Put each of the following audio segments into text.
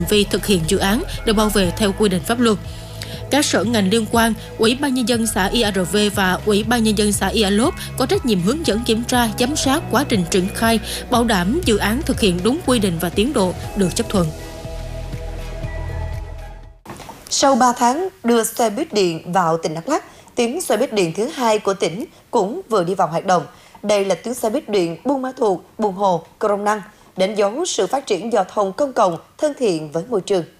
vì thực hiện dự án được bảo vệ theo quy định pháp luật. Các sở ngành liên quan, Ủy ban Nhân dân xã IARV và Ủy ban Nhân dân xã IALốp có trách nhiệm hướng dẫn kiểm tra, giám sát quá trình triển khai, bảo đảm dự án thực hiện đúng quy định và tiến độ được chấp thuận. Sau 3 tháng đưa xe buýt điện vào tỉnh Đắk Lắk, tuyến xe buýt điện thứ 2 của tỉnh cũng vừa đi vào hoạt động. Đây là tuyến xe buýt điện Buôn Ma Thuột, Buôn Hồ, Crong Năng, đánh dấu sự phát triển giao thông công cộng thân thiện với môi trường.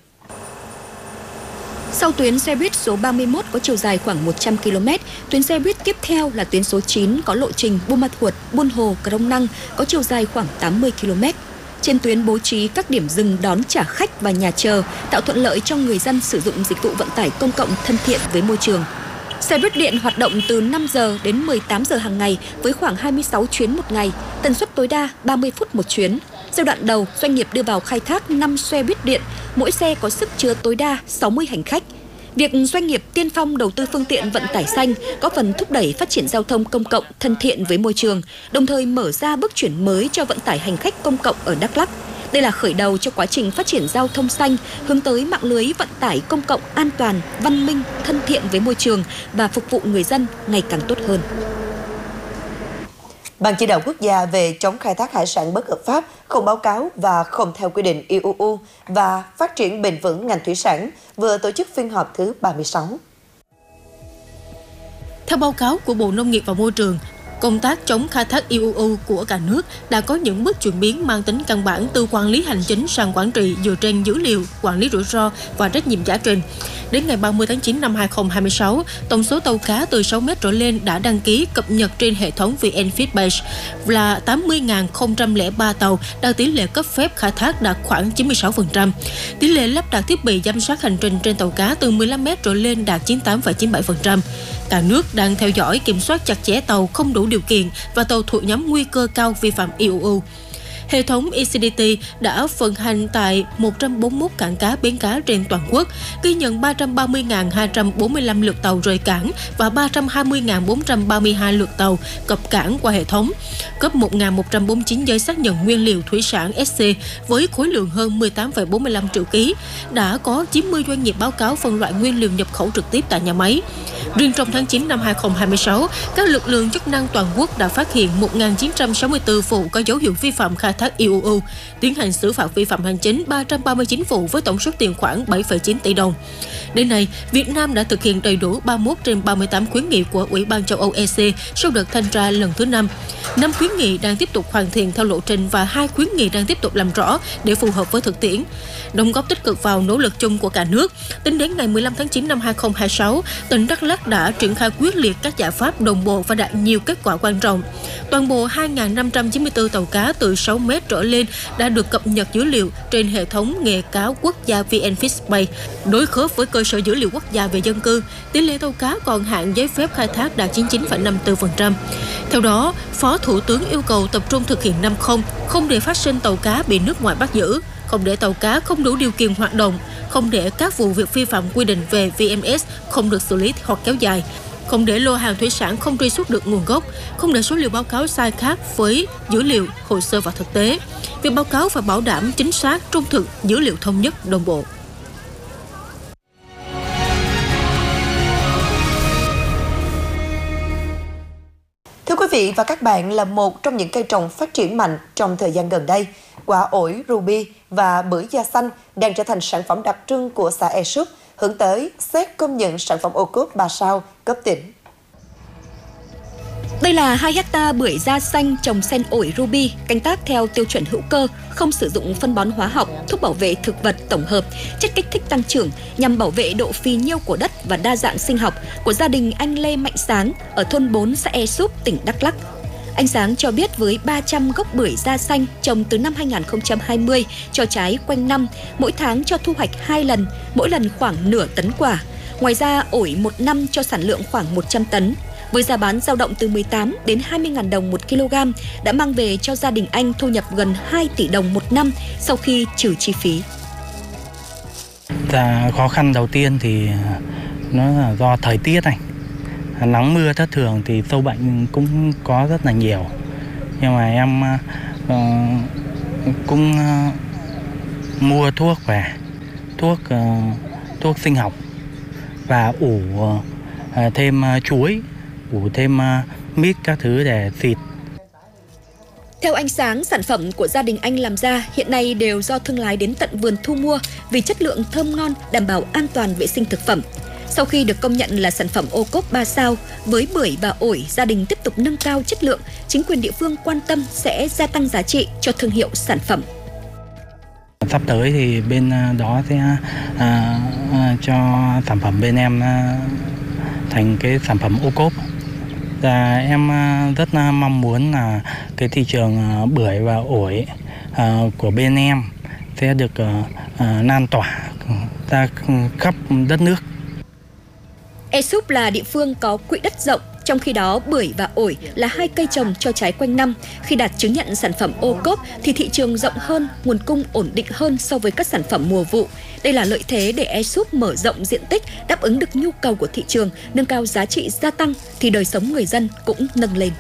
Sau tuyến xe buýt số 31 có chiều dài khoảng 100 km, tuyến xe buýt tiếp theo là tuyến số 9 có lộ trình Buôn Ma Thuột, Buôn Hồ, Crong Năng có chiều dài khoảng 80 km. Trên tuyến bố trí các điểm dừng đón trả khách và nhà chờ, tạo thuận lợi cho người dân sử dụng dịch vụ vận tải công cộng thân thiện với môi trường. Xe buýt điện hoạt động từ 5 giờ đến 18 giờ hàng ngày với khoảng 26 chuyến một ngày, tần suất tối đa 30 phút một chuyến. Giai đoạn đầu, doanh nghiệp đưa vào khai thác 5 xe buýt điện, mỗi xe có sức chứa tối đa 60 hành khách. Việc doanh nghiệp tiên phong đầu tư phương tiện vận tải xanh có phần thúc đẩy phát triển giao thông công cộng thân thiện với môi trường, đồng thời mở ra bước chuyển mới cho vận tải hành khách công cộng ở Đắk Lắk. Đây là khởi đầu cho quá trình phát triển giao thông xanh, hướng tới mạng lưới vận tải công cộng an toàn, văn minh, thân thiện với môi trường và phục vụ người dân ngày càng tốt hơn. Ban chỉ đạo quốc gia về chống khai thác hải sản bất hợp pháp, không báo cáo và không theo quy định IUU và phát triển bền vững ngành thủy sản vừa tổ chức phiên họp thứ 36. Theo báo cáo của Bộ Nông nghiệp và Môi trường, công tác chống khai thác IUU của cả nước đã có những bước chuyển biến mang tính căn bản từ quản lý hành chính sang quản trị dựa trên dữ liệu, quản lý rủi ro và trách nhiệm giải trình. Đến ngày 30 tháng 9 năm 2026, tổng số tàu cá từ 6 mét trở lên đã đăng ký cập nhật trên hệ thống VN-Fishbase là 80.003 tàu, đạt tỷ lệ cấp phép khai thác đạt khoảng 96%. Tỷ lệ lắp đặt thiết bị giám sát hành trình trên tàu cá từ 15 mét trở lên đạt 98,97%. Cả nước đang theo dõi kiểm soát chặt chẽ tàu không đủ điều kiện và tàu thuộc nhóm nguy cơ cao vi phạm IUU. Hệ thống ECDT đã vận hành tại 141 cảng cá bến cá trên toàn quốc, ghi nhận 330.245 lượt tàu rời cảng và 320.432 lượt tàu cập cảng qua hệ thống, cấp 1.149 giấy xác nhận nguyên liệu thủy sản SC với khối lượng hơn 18,45 triệu kg. Đã có 90 doanh nghiệp báo cáo phân loại nguyên liệu nhập khẩu trực tiếp tại nhà máy. Riêng trong tháng 9 năm 2026, các lực lượng chức năng toàn quốc đã phát hiện 1.964 vụ có dấu hiệu vi phạm khai thác IUU, tiến hành xử phạt vi phạm hành chính 339 vụ với tổng số tiền khoảng 7,9 tỷ đồng. Đến nay, Việt Nam đã thực hiện đầy đủ 31 trên 38 khuyến nghị của Ủy ban châu Âu EC sau đợt thanh tra lần thứ 5. 5 khuyến nghị đang tiếp tục hoàn thiện theo lộ trình và 2 khuyến nghị đang tiếp tục làm rõ để phù hợp với thực tiễn. Đóng góp tích cực vào nỗ lực chung của cả nước, tính đến ngày 15 tháng 9 năm 2026, tỉnh Đắk Lắk đã triển khai quyết liệt các giải pháp đồng bộ và đạt nhiều kết quả quan trọng. Toàn bộ 2.594 tàu cá từ 6 mét trở lên đã được cập nhật dữ liệu trên hệ thống nghề cá quốc gia VN-Fishbase, đối khớp với cơ sở dữ liệu quốc gia về dân cư. Tỷ lệ tàu cá còn hạn giấy phép khai thác đạt 99,54%. Theo đó, Phó Thủ tướng yêu cầu tập trung thực hiện 5-0, không để phát sinh tàu cá bị nước ngoài bắt giữ, không để tàu cá không đủ điều kiện hoạt động, không để các vụ việc vi phạm quy định về VMS không được xử lý hoặc kéo dài, không để lô hàng thủy sản không truy xuất được nguồn gốc, không để số liệu báo cáo sai khác với dữ liệu, hồ sơ và thực tế. Việc báo cáo phải bảo đảm chính xác, trung thực, dữ liệu thống nhất, đồng bộ. Thưa quý vị và các bạn, là một trong những cây trồng phát triển mạnh trong thời gian gần đây, quả ổi ruby và bưởi da xanh đang trở thành sản phẩm đặc trưng của xã Ea Súp, hướng tới xét công nhận sản phẩm ô cốp 3 sao cấp tỉnh. Đây là 2 hecta bưởi da xanh trồng sen ổi ruby, canh tác theo tiêu chuẩn hữu cơ, không sử dụng phân bón hóa học, thuốc bảo vệ thực vật tổng hợp, chất kích thích tăng trưởng nhằm bảo vệ độ phì nhiêu của đất và đa dạng sinh học của gia đình anh Lê Mạnh Sáng ở thôn 4 xã Ea Súp, tỉnh Đắk Lắk. Anh Sáng cho biết với 300 gốc bưởi da xanh trồng từ năm 2020 cho trái quanh năm, mỗi tháng cho thu hoạch 2 lần, mỗi lần khoảng nửa tấn quả. Ngoài ra, ổi một năm cho sản lượng khoảng 100 tấn. Với giá bán dao động từ 18 đến 20.000 đồng một kg, đã mang về cho gia đình anh thu nhập gần 2 tỷ đồng một năm sau khi trừ chi phí. Khó khăn đầu tiên thì nó là do thời tiết này. Nắng mưa thất thường thì sâu bệnh cũng có rất là nhiều. Nhưng mà em cũng mua thuốc về thuốc sinh học và ủ thêm chuối, ủ thêm mít các thứ để xịt. Theo anh Sáng, sản phẩm của gia đình anh làm ra hiện nay đều do thương lái đến tận vườn thu mua vì chất lượng thơm ngon, đảm bảo an toàn vệ sinh thực phẩm. Sau khi được công nhận là sản phẩm ô cốp 3 sao, với bưởi và ổi, gia đình tiếp tục nâng cao chất lượng, chính quyền địa phương quan tâm sẽ gia tăng giá trị cho thương hiệu sản phẩm. Sắp tới thì bên đó sẽ cho sản phẩm bên em thành cái sản phẩm ô cốp. Và em rất mong muốn là cái thị trường bưởi và ổi của bên em sẽ được lan tỏa ra khắp đất nước. Esup là địa phương có quỹ đất rộng, trong khi đó bưởi và ổi là hai cây trồng cho trái quanh năm. Khi đạt chứng nhận sản phẩm ô cốp thì thị trường rộng hơn, nguồn cung ổn định hơn so với các sản phẩm mùa vụ. Đây là lợi thế để Esup mở rộng diện tích, đáp ứng được nhu cầu của thị trường, nâng cao giá trị gia tăng thì đời sống người dân cũng nâng lên.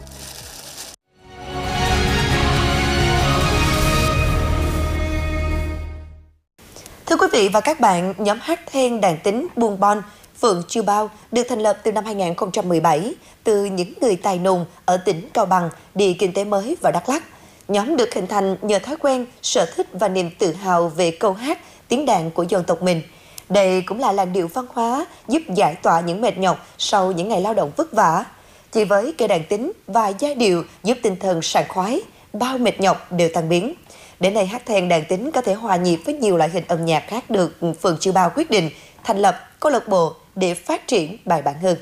Thưa quý vị và các bạn, nhóm hát then đàn tính Buôn Bon, Phượng Chiêu Bao được thành lập từ năm 2017 từ những người tài nùng ở tỉnh Cao Bằng đi kinh tế mới vào Đắk Lắk. Nhóm được hình thành nhờ thói quen, sở thích và niềm tự hào về câu hát, tiếng đàn của dân tộc mình. Đây cũng là làn điệu văn hóa giúp giải tỏa những mệt nhọc sau những ngày lao động vất vả. Chỉ với cây đàn tính và giai điệu giúp tinh thần sảng khoái, bao mệt nhọc đều tan biến. Đến nay, hát then đàn tính có thể hòa nhịp với nhiều loại hình âm nhạc khác được Phường Chiêu Bao quyết định thành lập câu lạc bộ để phát triển bài bản hơn.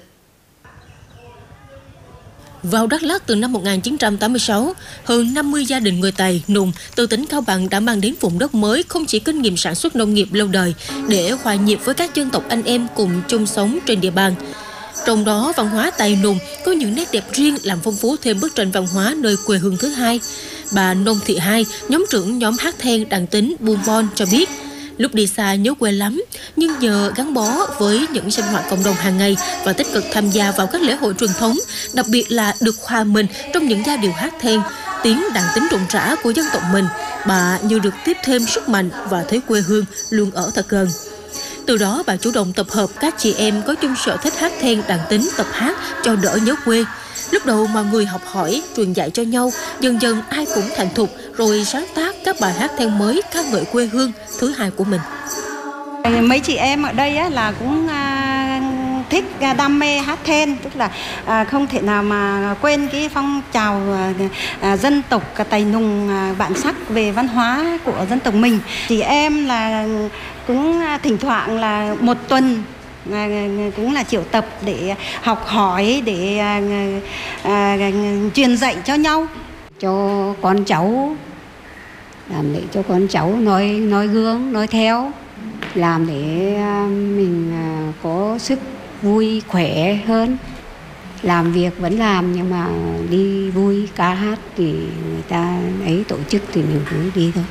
Vào Đắk Lắk từ năm 1986, hơn 50 gia đình người Tày, Nùng từ tỉnh Cao Bằng đã mang đến vùng đất mới không chỉ kinh nghiệm sản xuất nông nghiệp lâu đời để hòa nhịp với các dân tộc anh em cùng chung sống trên địa bàn. Trong đó, văn hóa Tày Nùng có những nét đẹp riêng làm phong phú thêm bức tranh văn hóa nơi quê hương thứ hai. Bà Nông Thị Hai, nhóm trưởng nhóm hát then đàn tính Buôn Bon cho biết, lúc đi xa nhớ quê lắm, nhưng nhờ gắn bó với những sinh hoạt cộng đồng hàng ngày và tích cực tham gia vào các lễ hội truyền thống, đặc biệt là được hòa mình trong những giai điệu hát then, tiếng đàn tính rộn rã của dân tộc mình, bà như được tiếp thêm sức mạnh và thấy quê hương luôn ở thật gần. Từ đó, bà chủ động tập hợp các chị em có chung sở thích hát then đàn tính tập hát cho đỡ nhớ quê. Lúc đầu mọi người học hỏi, truyền dạy cho nhau, dần dần ai cũng thành thục rồi sáng tác các bài hát then mới ca ngợi quê hương thứ hai của mình. Mấy chị em ở đây á, là cũng thích đam mê hát then, tức là không thể nào mà quên cái phong trào dân tộc Tày Nùng bản sắc về văn hóa của dân tộc mình. Chị em là cũng thỉnh thoảng là một tuần cũng là triệu tập để học hỏi, để truyền dạy cho nhau, cho con cháu, làm để cho con cháu noi gương, noi theo, làm để mình có sức vui khỏe hơn. Làm việc vẫn làm nhưng mà đi vui ca hát thì người ta ấy tổ chức thì mình cứ đi thôi.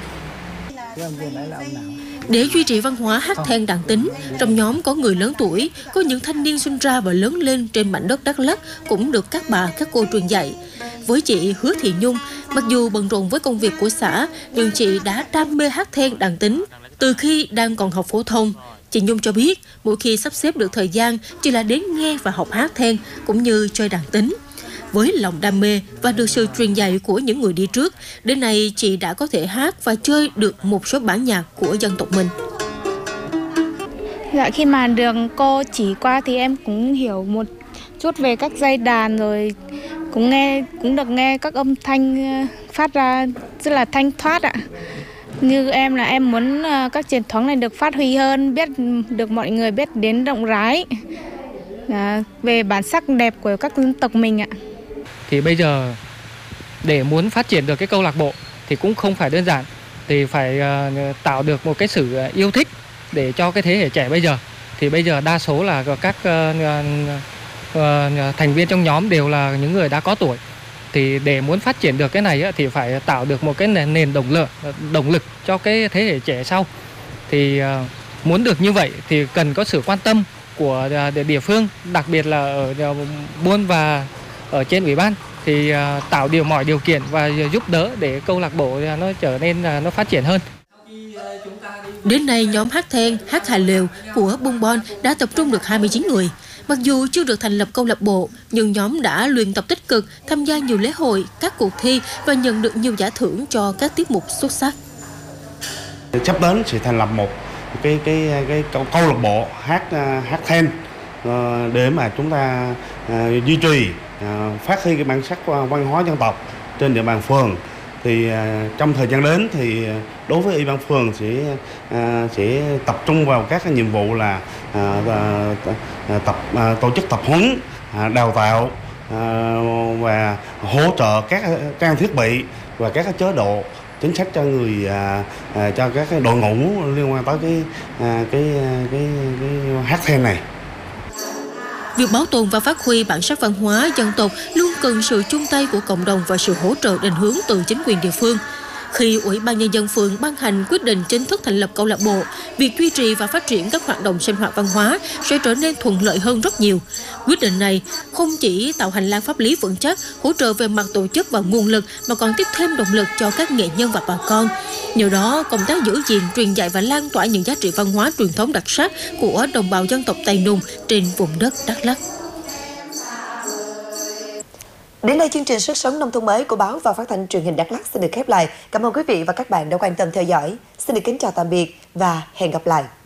Để duy trì văn hóa hát then đàn tính, trong nhóm có người lớn tuổi, có những thanh niên sinh ra và lớn lên trên mảnh đất Đắk Lắk cũng được các bà, các cô truyền dạy. Với chị Hứa Thị Nhung, mặc dù bận rộn với công việc của xã, nhưng chị đã đam mê hát then đàn tính từ khi đang còn học phổ thông. Chị Nhung cho biết, mỗi khi sắp xếp được thời gian, chị là đến nghe và học hát then cũng như chơi đàn tính. Với lòng đam mê và được sự truyền dạy của những người đi trước, đến nay chị đã có thể hát và chơi được một số bản nhạc của dân tộc mình. Dạ, khi mà được cô chỉ qua thì em cũng hiểu một chút về các dây đàn, rồi cũng được nghe các âm thanh phát ra rất là thanh thoát ạ. Như em là em muốn các truyền thống này được phát huy hơn, biết được mọi người biết đến rộng rãi về bản sắc đẹp của các dân tộc mình ạ. Thì bây giờ để muốn phát triển được cái câu lạc bộ thì cũng không phải đơn giản, thì phải tạo được một cái sự yêu thích để cho cái thế hệ trẻ bây giờ. Thì bây giờ đa số là các thành viên trong nhóm đều là những người đã có tuổi. Thì để muốn phát triển được cái này thì phải tạo được một cái nền động lực cho cái thế hệ trẻ sau. Thì muốn được như vậy thì cần có sự quan tâm của địa phương, đặc biệt là ở Buôn và ở trên ủy ban, thì tạo mọi điều kiện và giúp đỡ để câu lạc bộ nó trở nên nó phát triển hơn. Đến nay, nhóm hát then, hát hà lều của Buôn Bon đã tập trung được 29 người. Mặc dù chưa được thành lập câu lạc bộ, nhưng nhóm đã luyện tập tích cực, tham gia nhiều lễ hội, các cuộc thi và nhận được nhiều giải thưởng cho các tiết mục xuất sắc. Sắp đến sẽ thành lập một cái câu lạc bộ hát then để mà chúng ta duy trì, phát huy cái bản sắc văn hóa dân tộc trên địa bàn phường. Thì trong thời gian đến thì đối với ủy ban phường sẽ tập trung vào các cái nhiệm vụ là tổ chức tập huấn, đào tạo và hỗ trợ các trang thiết bị và các cái chế độ chính sách cho các cái đội ngũ liên quan tới cái hát then này. Việc bảo tồn và phát huy bản sắc văn hóa dân tộc luôn cần sự chung tay của cộng đồng và sự hỗ trợ định hướng từ chính quyền địa phương. Khi Ủy ban Nhân dân phường ban hành quyết định chính thức thành lập câu lạc bộ, việc duy trì và phát triển các hoạt động sinh hoạt văn hóa sẽ trở nên thuận lợi hơn rất nhiều. Quyết định này không chỉ tạo hành lang pháp lý vững chắc, hỗ trợ về mặt tổ chức và nguồn lực, mà còn tiếp thêm động lực cho các nghệ nhân và bà con. Nhờ đó, công tác giữ gìn, truyền dạy và lan tỏa những giá trị văn hóa truyền thống đặc sắc của đồng bào dân tộc Tây Nùng trên vùng đất Đắk Lắk. Đến đây, chương trình Sức sống nông thôn mới của báo và phát thanh truyền hình Đắk Lắk xin được khép lại. Cảm ơn quý vị và các bạn đã quan tâm theo dõi. Xin được kính chào tạm biệt và hẹn gặp lại.